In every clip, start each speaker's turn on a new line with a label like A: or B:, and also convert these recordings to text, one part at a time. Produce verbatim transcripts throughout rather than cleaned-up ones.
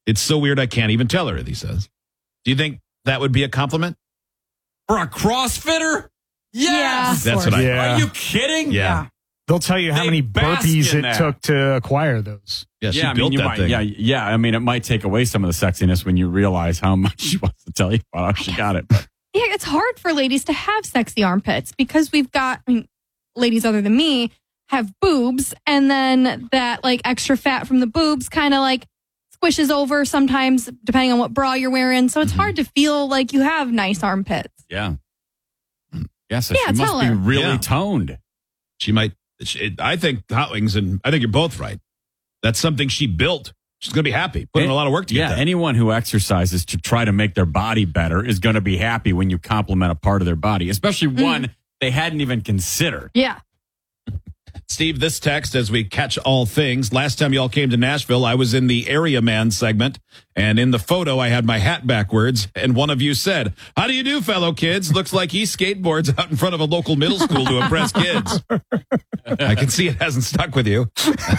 A: It's so weird I can't even tell her, he says. Do you think that would be a compliment?
B: For a CrossFitter? Yes.
A: That's what I
C: Yeah.
B: Are you kidding?
A: Yeah.
C: They'll tell you how
B: They
C: many
B: bask
C: burpees
B: in
C: it
B: that.
C: took to acquire those.
A: Yeah, she
B: yeah, I
A: built
B: mean, you
A: that
B: might,
A: thing.
B: yeah, yeah. I mean, it might take away some of the sexiness when you realize how much she wants to tell you about how she got it. But
D: Yeah, it's hard for ladies to have sexy armpits because we've got, I mean, ladies other than me have boobs, and then that like extra fat from the boobs kind of like squishes over sometimes depending on what bra you're wearing. So it's
A: Mm-hmm.
D: hard to feel like you have nice armpits.
B: yeah. Yeah, so
D: Yeah,
B: she must
D: tell
B: be
D: her.
B: really
A: Yeah.
B: toned.
A: She might. She, I think Hot Wings, and I think you're both right. That's something she built. She's going to be happy. Put in a lot of work to
B: Yeah,
A: get that.
B: anyone who exercises to try to make their body better is going to be happy when you compliment a part of their body, especially one they hadn't even considered.
D: Yeah.
A: Steve, this text as we catch all things. Last time y'all came to Nashville, I was in the Area Man segment, and in the photo, I had my hat backwards, and one of you said, "How do you do, fellow kids? Looks like he skateboards out in front of a local middle school to impress kids." I can see it hasn't stuck with you.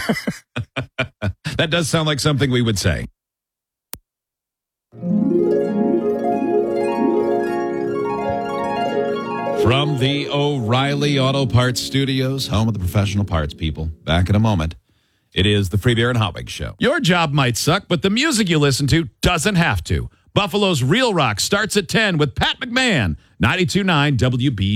A: That does sound like something we would say. From the O'Reilly Auto Parts Studios, home of the professional parts people. Back in a moment. It is the Free Beer and Hot Wings Show. Your job might suck, but the music you listen to doesn't have to. Buffalo's Real Rock starts at ten with Pat McMahon, ninety-two point nine W B.